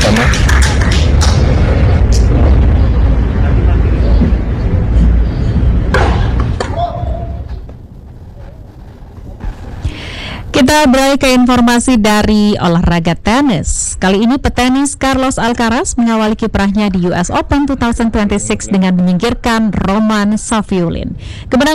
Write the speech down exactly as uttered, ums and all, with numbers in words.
Sama. Kita beralih ke informasi dari olahraga tenis. Kali ini petenis Carlos Alcaraz mengawali kiprahnya di U S Open dua ribu dua puluh enam dengan menyingkirkan Roman Safiullin. Kemenangan